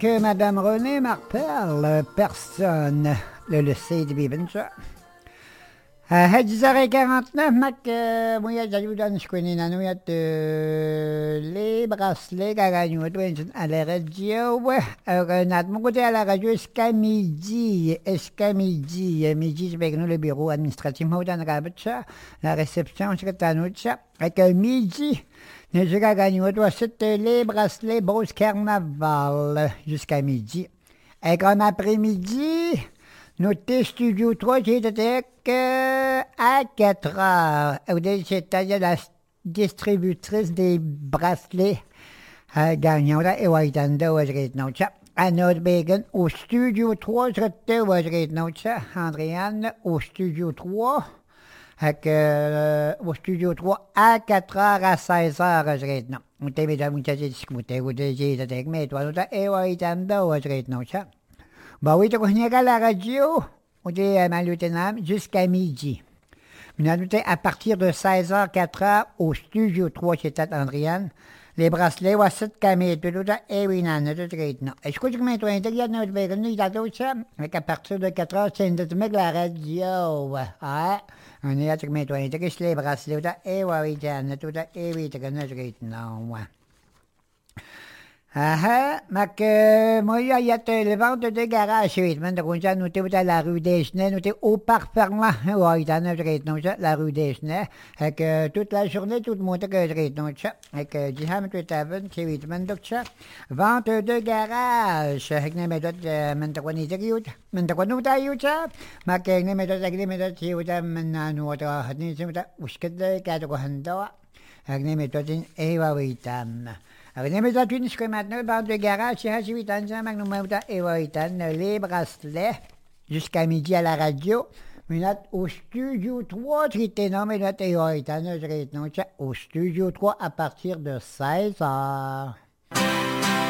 que Madame Renée Marpel, personne ne le sait de vivre ça. À 10h49, moi, j'allais dans ce qu'on les bracelets à la radio. Mon côté à la radio, jusqu'à midi. Midi, je vais avec nous le bureau administratif. La réception, je vais nous ça. Avec midi, nous allons gagner les bracelets Beauce Carnaval jusqu'à midi. Et comme après-midi, notre studio 3, j'étais à 4 heures. J'étais la distributrice des bracelets gagnants. Et Waitanda, à Nordbegen, au studio 3, j'étais Andréane, au studio 3. Au studio 3, à 4 heures, à 16 heures, non. On t'avait déjà discuté, avec mes toi, et Waitanda, bah oui, tu connais à la radio, on dit ma lieutenant, jusqu'à midi. On a noté à partir de 16h, 4h, au studio 3 chez Tante Andriane, les bracelets, ouais, 7 camés, tout ça, et oui, non, tout non. Est-ce que tu connais toi, il y a notre bégon, il y a d'autres ça, avec à partir de 4h, c'est de te mettre la radio, ouais, on est à tu connais toi, il y a les bracelets, et ouais, oui, tout ça, et oui, tu connais, non, ouais. Moi, il y a le ventre de garage, oui, nous sommes à la rue des Chenets, nous sommes au parc Ferland, oui, la rue des Chenets, avec toute la journée, tout le monde que je réponds, avec Jiham, tout à l'heure, c'est oui, vente de garage, avec les méthodes, de garage, les bracelets, jusqu'à midi à la radio. Au studio 3, au studio 3 à partir de 16h.